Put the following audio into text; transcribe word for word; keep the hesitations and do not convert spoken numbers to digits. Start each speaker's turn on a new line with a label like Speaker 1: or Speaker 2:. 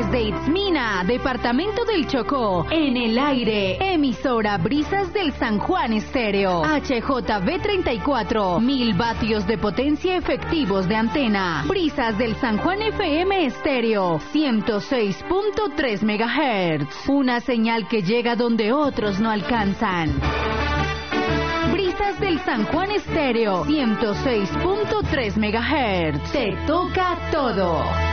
Speaker 1: desde Itzmina, departamento del Chocó, en el aire, emisora Brisas del San Juan Estéreo, H J V treinta y cuatro, mil vatios de potencia efectivos de antena, Brisas del San Juan F M Estéreo, ciento seis punto tres megahertz, una señal que llega donde otros no alcanzan. Brisas del San Juan Estéreo, ciento seis punto tres megahertz, te toca todo.